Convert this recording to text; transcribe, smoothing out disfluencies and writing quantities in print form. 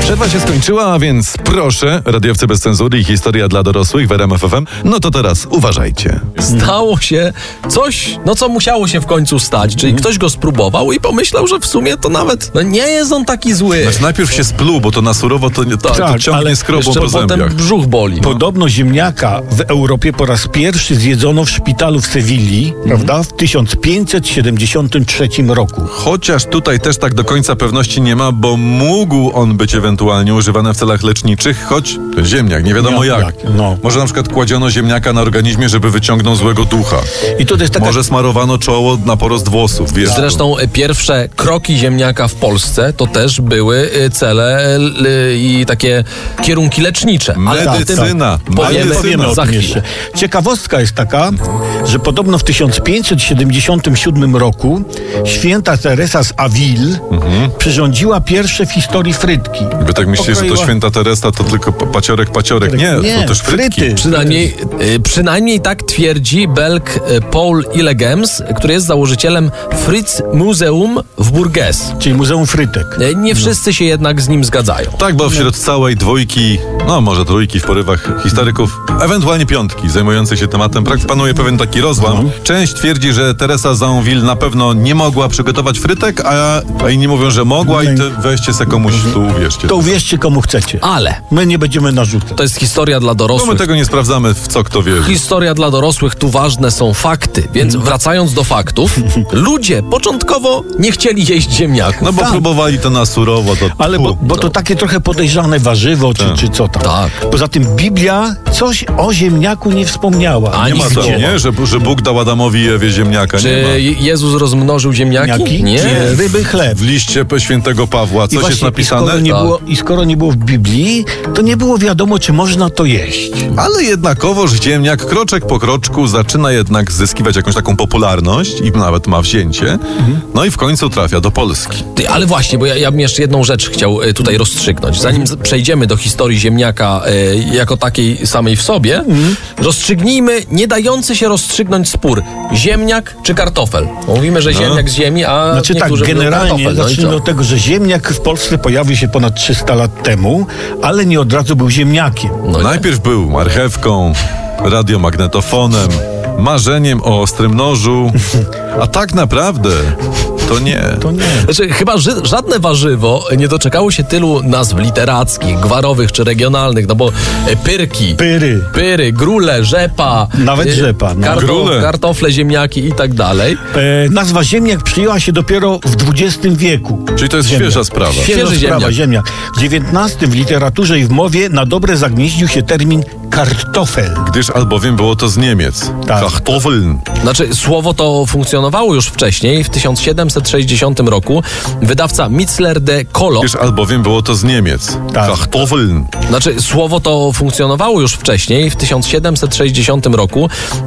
Przerwa się skończyła, a więc proszę, radiowcy bez cenzury i historia dla dorosłych w RMF FM. No to teraz uważajcie. Stało się coś, co musiało się w końcu stać. Czyli ktoś go spróbował i pomyślał, że w sumie to nawet nie jest on taki zły. Znaczy najpierw się spluł, bo to na surowo to ciągnie ale skrobą po potem zębiach. brzuch boli. Podobno ziemniaka w Europie po raz pierwszy zjedzono w szpitalu w Sewilli, prawda, w 1573 roku. Chociaż tutaj też tak do końca pewności nie ma, bo mógł on być ewentualnie używany w celach leczniczych, choć to ziemniak, nie wiadomo jak. No. Może na przykład kładziono ziemniaka na organizmie, żeby wyciągnął złego ducha. I to jest taka... Może smarowano czoło na porost włosów. Wiesz, Zresztą pierwsze kroki ziemniaka w Polsce to też były cele i takie kierunki lecznicze. Ale o tym medycyna. powiemy o za tym chwilę. jeszcze. Ciekawostka jest taka, że podobno w 1577 roku święta Teresa z Avil przyrządziła pierwsze w historii frytki. Wy tak myślicie, że to Pokroiła- święta Teresa to tylko paciorek. Nie, to też frytki. Przynajmniej tak twierdzi Belg Paul Illegems, który jest założycielem Fritz Museum w Bourges. Czyli Muzeum Frytek. Nie wszyscy się jednak z nim zgadzają. Tak, bo wśród całej dwójki, może trójki w porywach historyków, ewentualnie piątki zajmujących się tematem, panuje pewien taki rozłam. Część twierdzi, że Teresa Zaonville na pewno nie mogła przygotować frytek, a inni mówią, że mogła i to weźcie se komuś tu uwierzcie. To uwierzcie komu chcecie. Ale My nie będziemy narzucać. to jest historia dla No dorosłych. my tego nie sprawdzamy, w co kto wierzy. Historia dla dorosłych, tu ważne są fakty. Więc wracając do faktów, ludzie początkowo nie chcieli jeść ziemniaków. No bo próbowali to na surowo. Ale bo to takie trochę podejrzane warzywo, czy co tam. Tak. Poza tym Biblia coś o ziemniaku nie wspomniała. Ani Nie ma słowa. tam, nie? Że Bóg dał Adamowi i Ewie ziemniaka. Czy Nie ma. Jezus rozmnożył ziemniaki? Ziemniaki? Nie. Ryby, chleb. W liście świętego Pawła coś jest napisane? Skoro nie było w Biblii, to nie było wiadomo, czy można to jeść. Ale jednakowoż ziemniak kroczek po kroczku zaczyna jednak zyskiwać jakąś taką popularność i nawet ma wzięcie. No i w końcu trafia do Polski. Ale właśnie, bo ja bym jeszcze jedną rzecz chciał tutaj rozstrzygnąć. Zanim przejdziemy do historii ziemniaka jako takiej samej w sobie, rozstrzygnijmy nie dający się rozstrzygnąć spór. Ziemniak czy kartofel? Bo mówimy, że ziemniak z ziemi, a Znaczy tak, niektórzy mówią generalnie kartofel. No i zacznijmy co? od tego, że ziemniak w Polsce pojawił się ponad 300 lat temu, ale nie od razu był ziemniakiem. No Najpierw był marchewką, radiomagnetofonem, marzeniem o ostrym nożu, a tak naprawdę to nie. To nie. Znaczy, chyba żadne warzywo nie doczekało się tylu nazw literackich, gwarowych czy regionalnych, no bo pyrki, Pyry. grule, rzepa, Nawet rzepa, no. Grule. kartofle, ziemniaki i tak dalej. Nazwa ziemniak przyjęła się dopiero w XX wieku. Czyli to jest świeża sprawa. Świeży ziemniak. ziemniak. W XIX w literaturze i w mowie na dobre zagnieździł się termin kartofel. Gdyż albowiem było to z Niemiec. Tak. Kartoffeln. Znaczy, słowo to funkcjonowało już wcześniej, w 1760 roku. Wydawca Mitzler de Kolo. Gdyż albowiem było to z Niemiec. Tak. Kartoffeln. Znaczy, słowo to funkcjonowało już wcześniej, w 1760 roku.